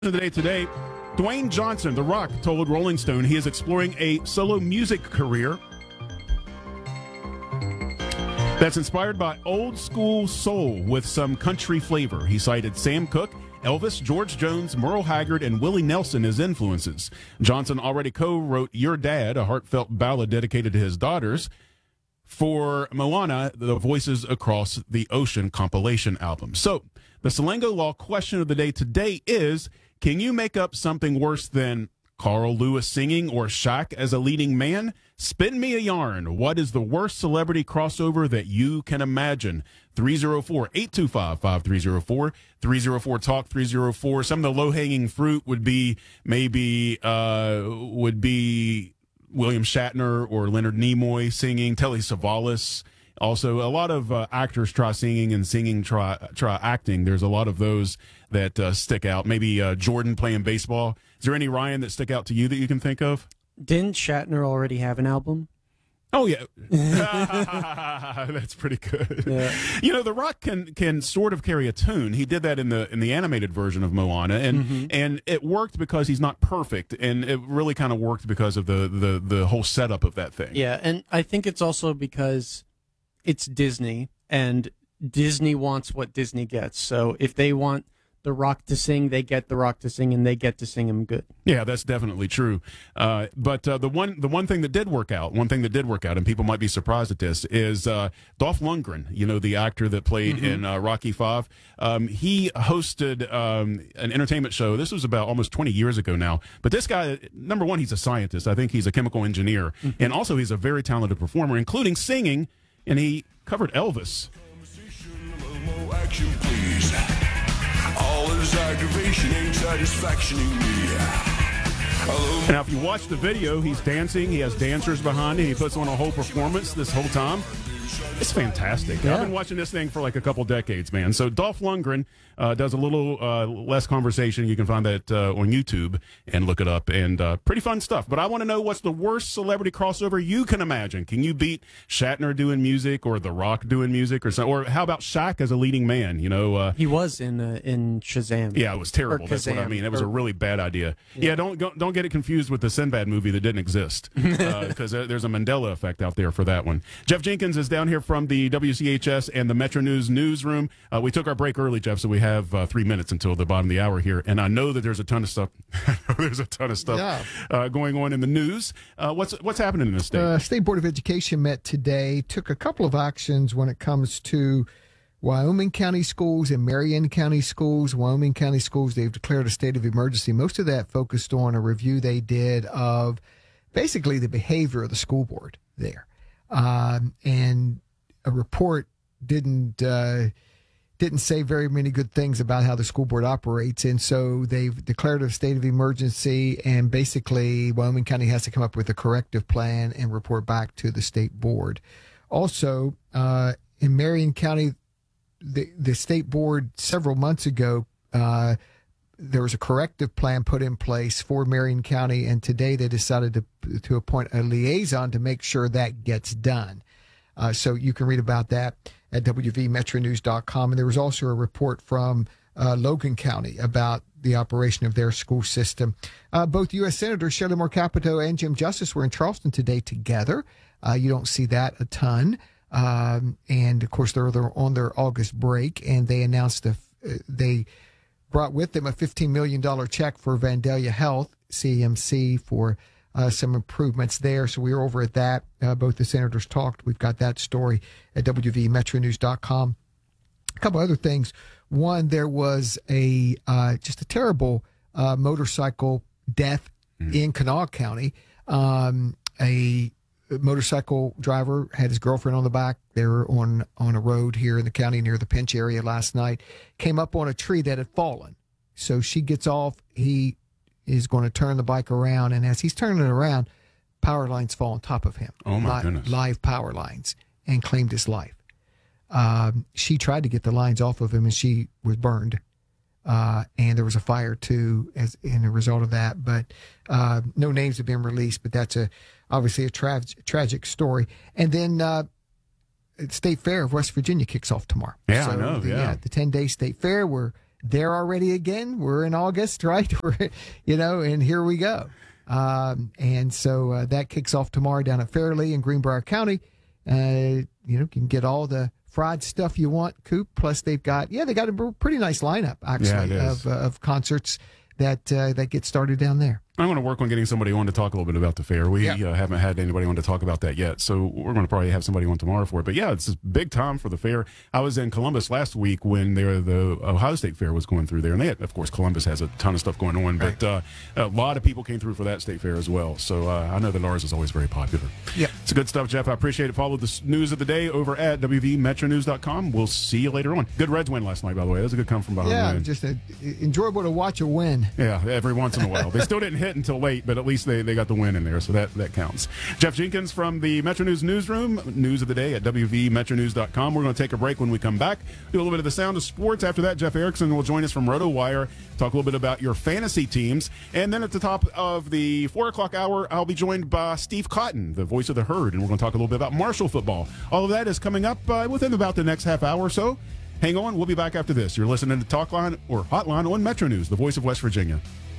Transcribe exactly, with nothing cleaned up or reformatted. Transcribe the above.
of the day today, Dwayne Johnson, The Rock, told Rolling Stone he is exploring a solo music career that's inspired by old school soul with some country flavor. He cited Sam Cooke, Elvis, George Jones, Merle Haggard, and Willie Nelson as influences. Johnson already co-wrote Your Dad, a heartfelt ballad dedicated to his daughters, for Moana, the Voices Across the Ocean compilation album. So, the Salango Law question of the day today is, can you make up something worse than Carl Lewis singing or Shaq as a leading man? Spin me a yarn. What is the worst celebrity crossover that you can imagine? three oh four, eight two five, five three oh four, three oh four talk three oh four. Some of the low-hanging fruit would be maybe uh, would be William Shatner or Leonard Nimoy singing, Telly Savalas. Also, a lot of uh, actors try singing and singing try try acting. There's a lot of those that uh, stick out. Maybe uh, Jordan playing baseball. Is there any, Ryan, that stick out to you that you can think of? Didn't Shatner already have an album? Oh, yeah. That's pretty good. Yeah. You know, The Rock can can sort of carry a tune. He did that in the in the animated version of Moana, and mm-hmm. and it worked because he's not perfect, and it really kind of worked because of the, the, the whole setup of that thing. Yeah, and I think it's also because it's Disney, and Disney wants what Disney gets. So if they want The Rock to sing, they get The Rock to sing, and they get to sing him good. Yeah, that's definitely true. Uh, but uh, the one the one thing that did work out, one thing that did work out, and people might be surprised at this, is uh, Dolph Lundgren, you know, the actor that played mm-hmm. in uh, Rocky Five. Um, he hosted um, an entertainment show. This was about almost twenty years ago now. But this guy, number one, he's a scientist. I think he's a chemical engineer. Mm-hmm. And also he's a very talented performer, including singing, and he covered Elvis. Action, please. All this aggravation ain't satisfactioning me. Now, if you watch the video, he's dancing. He has dancers behind him. He puts on a whole performance this whole time. It's fantastic. Yeah. I've been watching this thing for like a couple decades, man. So Dolph Lundgren uh, does a little uh, less conversation. You can find that uh, on YouTube and look it up. And uh, pretty fun stuff. But I want to know, what's the worst celebrity crossover you can imagine? Can you beat Shatner doing music, or The Rock doing music, or something? Or how about Shaq as a leading man? You know, uh, he was in uh, in Shazam. Yeah, it was terrible. That's what I mean. It was or, a really bad idea. Yeah, yeah don't go, don't get it confused with the Sinbad movie that didn't exist, because uh, there's a Mandela effect out there for that one. Jeff Jenkins is down here from the W C H S and the Metro News newsroom. Uh, we took our break early, Jeff, so we have uh, three minutes until the bottom of the hour here. And I know that there's a ton of stuff. there's a ton of stuff yeah. uh, going on in the news. Uh, what's what's happening in the state? Uh, State Board of Education met today, took a couple of actions when it comes to Wyoming County schools and Marion County schools. Wyoming County schools, they've declared a state of emergency. Most of that focused on a review they did of basically the behavior of the school board there. Um, and a report didn't uh, didn't say very many good things about how the school board operates, and so they've declared a state of emergency, and basically Wyoming County has to come up with a corrective plan and report back to the state board. Also, uh, in Marion County, the, the state board several months ago, uh, there was a corrective plan put in place for Marion County, and today they decided to to appoint a liaison to make sure that gets done. Uh, so you can read about that at W V Metro News dot com. And there was also a report from uh, Logan County about the operation of their school system. Uh, both U S Senators Shirley Moore Capito and Jim Justice were in Charleston today together. Uh, you don't see that a ton. Um, and, of course, they're, they're on their August break, and they announced a, uh, they brought with them a fifteen million dollars check for Vandalia Health, C M C, for Uh, some improvements there. So we were over at that. Uh, both the senators talked. We've got that story at W V Metro News dot com. A couple other things. One, there was a uh, just a terrible uh, motorcycle death mm. in Kanawha County. Um, a motorcycle driver had his girlfriend on the back. They were on, on a road here in the county near the Pinch area last night. Came up on a tree that had fallen. So she gets off. He is going to turn the bike around, and as he's turning it around, power lines fall on top of him. Oh, my Li- goodness. Live power lines, and claimed his life. Um, she tried to get the lines off of him, and she was burned. Uh, and there was a fire, too, as in a result of that. But uh, no names have been released, but that's a obviously a tra- tragic story. And then uh, State Fair of West Virginia kicks off tomorrow. Yeah, so I know, the, yeah. The ten-day State Fair, where there already again. We're in August, right? We're, you know, and here we go. Um, and so uh, that kicks off tomorrow down at Fairleigh in Greenbrier County. Uh, you know, you can get all the fried stuff you want, Coop. Plus, they've got yeah, they got a pretty nice lineup actually Yeah, of uh, of concerts that uh, that get started down there. I'm going to work on getting somebody on to talk a little bit about the fair. We Yeah. uh, haven't had anybody on to talk about that yet, so we're going to probably have somebody on tomorrow for it. But yeah, it's a big time for the fair. I was in Columbus last week when there, the Ohio State Fair was going through there, and they had, of course, Columbus has a ton of stuff going on, but uh, a lot of people came through for that state fair as well. So uh, I know that ours is always very popular. Yeah. It's good stuff, Jeff. I appreciate it. Follow the s- news of the day over at w v metro news dot com. We'll see you later on. Good Reds win last night, by the way. That was a good come from behind Yeah, win. just a, enjoyable to watch a win. Yeah, every once in a while. They still didn't hit until late, but at least they, they got the win in there, so that, that counts. Jeff Jenkins from the Metro News Newsroom, news of the day at w v metro news dot com. We're going to take a break when we come back, do a little bit of the sound of sports. After that, Jeff Erickson will join us from RotoWire, talk a little bit about your fantasy teams. And then at the top of the four o'clock hour, I'll be joined by Steve Cotton, the voice of the herd, and we're going to talk a little bit about Marshall football. All of that is coming up uh, within about the next half hour or so. Hang on, we'll be back after this. You're listening to Talkline or Hotline on Metro News, the voice of West Virginia.